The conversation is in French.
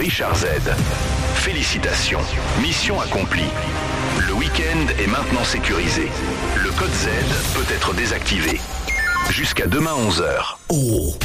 Richard Z. Félicitations, mission accomplie. Le week-end est maintenant sécurisé. Le code Z peut être désactivé. Jusqu'à demain 11h. Oh,